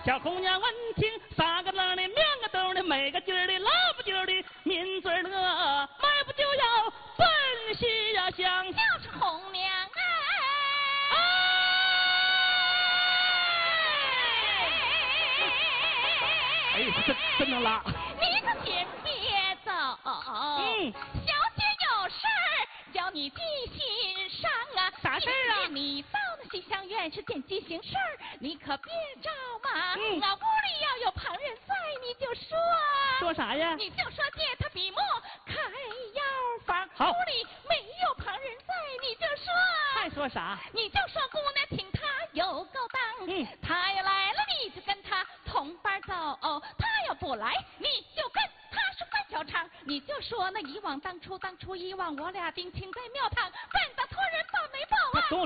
小姑娘闻听，三个愣的，两个兜的，每个劲儿的，老不劲儿的，抿嘴乐，迈步就要奔西呀乡。 就是红娘哎，真的啦！ 你可先别走，小姐有事儿叫你记心上啊。 啥事儿啊？ 你到那西厢院是见急行事儿，你可别着忙。屋里要有旁人在，你就说啥呀？ 你就说借他笔墨开药方。 好， 屋里没有旁人在，你就说还说啥？ 你就说姑娘听他有勾当。他要来了，你就跟他同伴走。他要不来，你就跟他是范小长。你就说那以往当初以往我俩定亲在庙堂，办的托人把媒报啊。